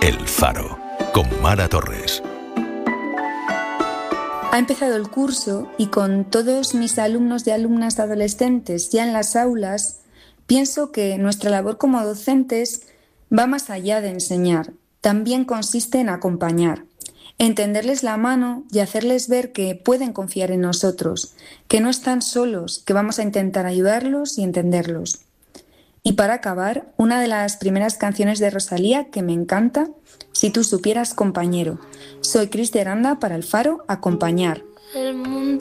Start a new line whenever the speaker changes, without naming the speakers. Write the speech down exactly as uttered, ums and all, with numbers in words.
El Faro, con Mara Torres.
Ha empezado el curso y con todos mis alumnos y alumnas adolescentes ya en las aulas, pienso que nuestra labor como docentes va más allá de enseñar. También consiste en acompañar, en tenderles la mano y hacerles ver que pueden confiar en nosotros, que no están solos, que vamos a intentar ayudarlos y entenderlos. Y para acabar, una de las primeras canciones de Rosalía que me encanta, Si tú supieras, compañero. Soy Cris de Aranda para El Faro, Acompañar.
El mundo